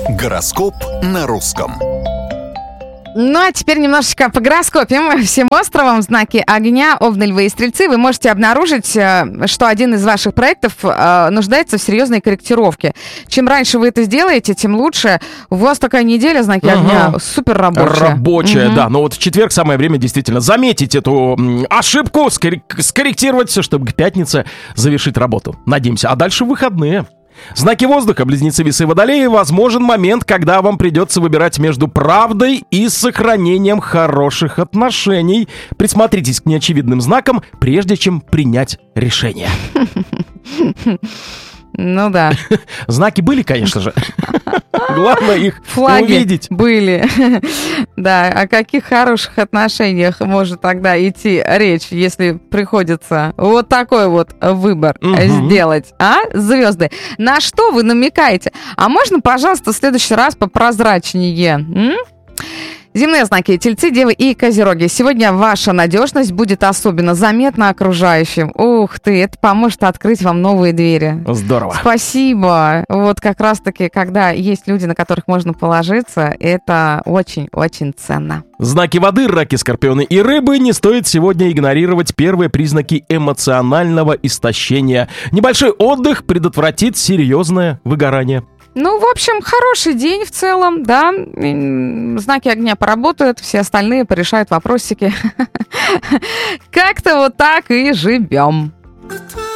Гороскоп на русском. Ну, а теперь немножечко по гороскопам. Всем островам знаки огня, Овны, Львы и Стрельцы. Вы можете обнаружить, что один из ваших проектов нуждается в серьезной корректировке. Чем раньше вы это сделаете, тем лучше. У вас такая неделя, знаки огня, супер рабочая. Рабочая, да. Но вот в четверг самое время действительно заметить эту ошибку, скорректировать все, чтобы к пятнице завершить работу. Надеемся. А дальше выходные. Знаки воздуха, Близнецы, Весы, Водолеи. Возможен момент, когда вам придется выбирать между правдой и сохранением хороших отношений. Присмотритесь к неочевидным знакам, прежде чем принять решение. Ну да. Знаки были, конечно же. Главное их Флаги увидеть. были. Да, о каких хороших отношениях может тогда идти речь, если приходится вот такой вот выбор сделать, а, звезды? На что вы намекаете? А можно, пожалуйста, в следующий раз попрозрачнее? Земные знаки, Тельцы, Девы и Козероги. Сегодня ваша надежность будет особенно заметна окружающим. Ух ты, это поможет открыть вам новые двери. Здорово. Спасибо. Вот как раз-таки, когда есть люди, на которых можно положиться, это очень-очень ценно. Знаки воды, Раки, Скорпионы и Рыбы. Не стоит сегодня игнорировать первые признаки эмоционального истощения. Небольшой отдых предотвратит серьезное выгорание. Ну, в общем, хороший день в целом, да. Знаки огня поработают, все остальные порешают вопросики. Как-то вот так и живем.